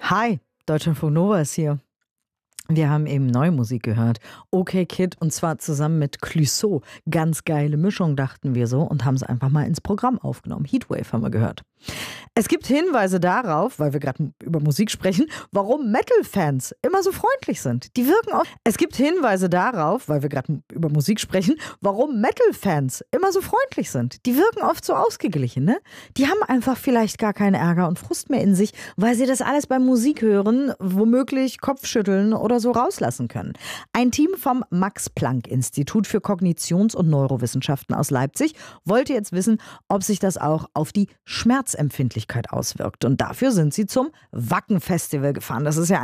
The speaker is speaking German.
Hi, Deutschlandfunk Nova ist hier. Wir haben eben neue Musik gehört. Okay Kid, und zwar zusammen mit Clouseau. Ganz geile Mischung, dachten wir so, und haben es einfach mal ins Programm aufgenommen. Heatwave haben wir gehört. Es gibt Hinweise darauf, weil wir gerade über Musik sprechen, warum Metal-Fans immer so freundlich sind. Die wirken oft. Es gibt Hinweise darauf, weil wir gerade über Musik sprechen, warum Metal-Fans immer so freundlich sind. Die wirken oft so ausgeglichen, ne? Die haben einfach vielleicht gar keinen Ärger und Frust mehr in sich, weil sie das alles beim Musik hören, womöglich Kopfschütteln oder so rauslassen können. Ein Team vom Max-Planck-Institut für Kognitions- und Neurowissenschaften aus Leipzig wollte jetzt wissen, ob sich das auch auf die Schmerzempfindlichkeit auswirkt. Und dafür sind sie zum Wacken-Festival gefahren. Das ist ja